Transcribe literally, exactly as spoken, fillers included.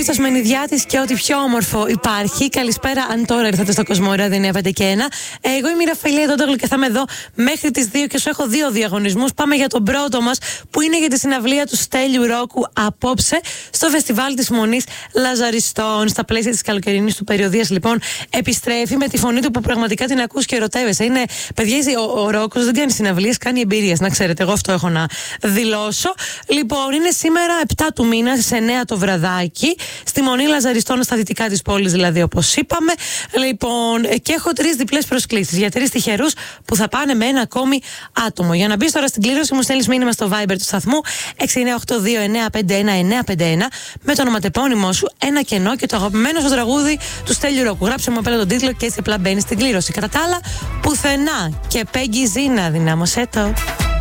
Κώστας Μενιδιάτης και ό,τι πιο όμορφο υπάρχει. Καλησπέρα, αν τώρα ήρθατε στο Κοσμοράδιο εννιά πέντε και ένα. Εγώ είμαι η Ραφαηλία Δόντογλου και θα είμαι εδώ μέχρι τις δύο και σου έχω δύο διαγωνισμούς. Πάμε για τον πρώτο μας που είναι για τη συναυλία του Στέλιου Ρόκου απόψε στο φεστιβάλ της Μονής Λαζαριστών. Στα πλαίσια της καλοκαιρινής του περιοδίας, λοιπόν, επιστρέφει με τη φωνή του που πραγματικά την ακούς και ερωτεύεσαι. Είναι, παιδιά, ο, ο Ρόκος δεν κάνει συναυλίες, κάνει εμπειρίες. Να ξέρετε, εγώ αυτό έχω να δηλώσω. Λοιπόν, είναι σήμερα επτά του μήνα, στις εννιά το βραδάκι, στη Μονή Λαζαριστών, στα δυτικά της πόλης, δηλαδή, όπως είπαμε. Λοιπόν, και έχω τρεις διπλές προσκλήσεις για τρεις τυχερούς που θα πάνε με ένα ακόμη άτομο. Για να μπεις τώρα στην κλήρωση, μου στέλνεις μήνυμα στο Viber του σταθμού έξι εννιά οκτώ δύο εννιά πέντε ένα εννιά πέντε ένα με το ονοματεπώνυμό σου, ένα κενό και το αγαπημένο σου τραγούδι του Στέλιου Ρόκου. Γράψε μου απέναντι τον τίτλο και έτσι απλά μπαίνεις στην κλήρωση. Κατά τα άλλα, πουθενά. Και Peggy Zina, δυνάμωσέ το.